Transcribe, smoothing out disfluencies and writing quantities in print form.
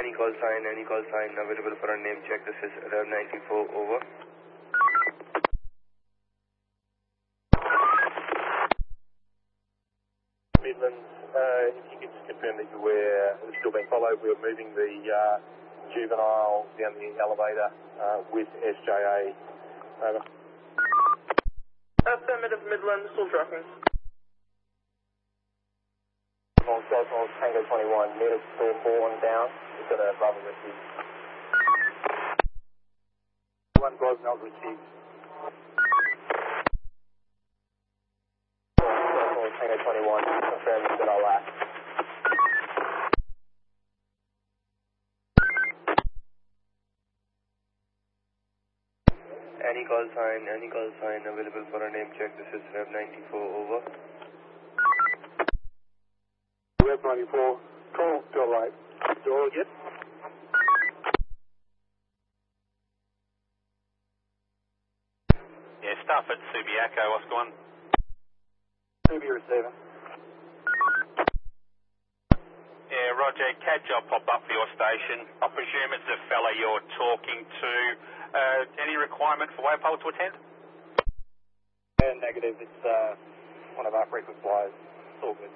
Any call sign available for a name check. This is Rev 94, over. Midlands, if you could just confirm that we're still being followed. We're moving the juvenile down the elevator with SJA. Over. Affirmative, Midland, still tracking. Tango 21, meters 4 and down. We've got a Bravo received. One Bravo not received. Tango 21, confirm that I'll act. Any call sign available for a name check. This is Rev 94, over. Rev 94, call to right. Door again. Yeah, staff at Subiaco, what's going on? Subi receiving. Yeah, Roger, CAD job popped up for your station. I presume it's the fella you're talking to. Any requirement for Waypole to attend? Negative, it's one of our frequent flyers. It's all good.